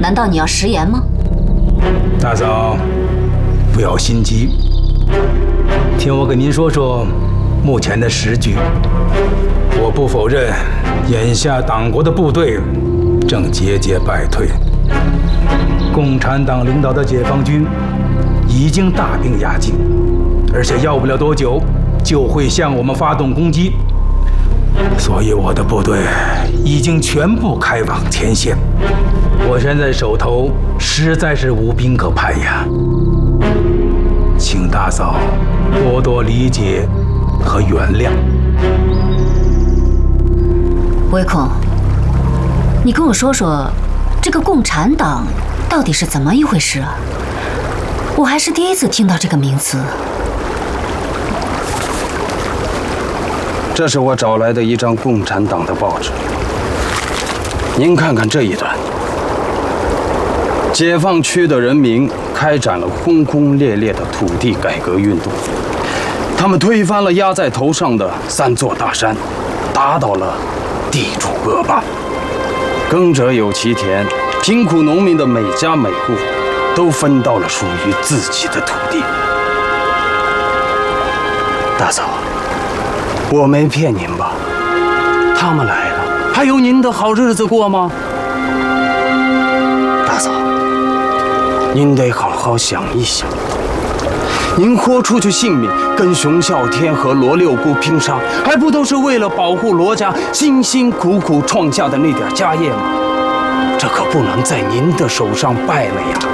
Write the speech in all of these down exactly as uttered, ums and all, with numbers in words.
难道你要食言吗？ 大嫂，不要心急，听我跟您说说目前的时局。我不否认，眼下党国的部队正节节败退，共产党领导的解放军已经大兵压境，而且要不了多久就会向我们发动攻击。所以我的部队已经全部开往前线，我现在手头实在是无兵可派呀，请大嫂多多理解和原谅。 唯恐，你跟我说说，这个共产党到底是怎么一回事啊？我还是第一次听到这个名词。 这是我找来的一张共产党的报纸，您看看这一段。解放区的人民开展了轰轰烈烈的土地改革运动，他们推翻了压在头上的三座大山，打倒了地主恶霸，耕者有其田，贫苦农民的每家每户都分到了属于自己的土地。大嫂，我没骗您吧？他们来了，还有您的好日子过吗？大嫂，您得好好想一想。您豁出去性命跟熊啸天和罗六姑拼杀，还不都是为了保护罗家辛辛苦苦创下的那点家业吗？这可不能在您的手上败了呀！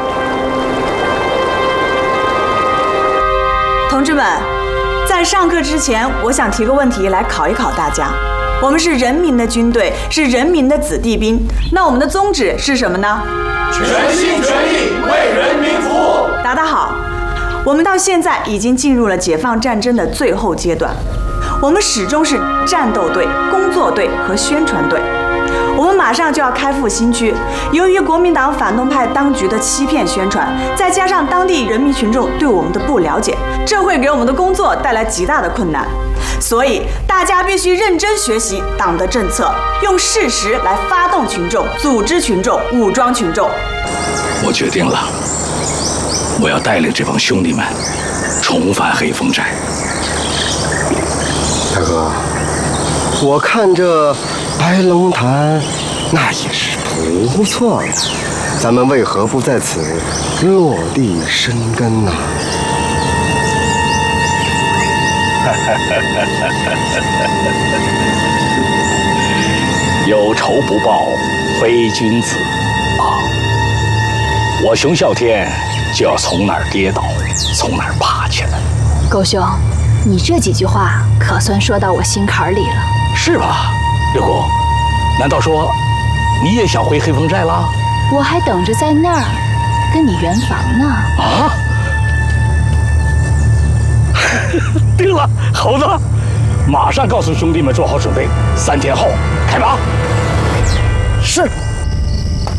同志们，在上课之前，我想提个问题来考一考大家。我们是人民的军队，是人民的子弟兵，那我们的宗旨是什么呢？ 全心全意为人民服务。 答得好。我们到现在已经进入了解放战争的最后阶段，我们始终是战斗队、工作队和宣传队。我们马上就要开赴新区，由于国民党反动派当局的欺骗宣传，再加上当地人民群众对我们的不了解，这会给我们的工作带来极大的困难。所以大家必须认真学习党的政策，用事实来发动群众、组织群众、武装群众。 我决定了，我要带领这帮兄弟们重返黑风寨。 大哥，我看这白龙潭那也是不错的，咱们为何不在此落地生根呢？ 有仇不报非君子啊！我熊啸天就要从哪儿跌倒，从哪儿爬起来。 狗兄，你这几句话可算说到我心坎里了。 是吧，六姑？难道说你也想回黑风寨了？ 我还等着在那儿跟你圆房呢。 啊！定了，猴子，马上告诉兄弟们做好准备，三天后开拔。是。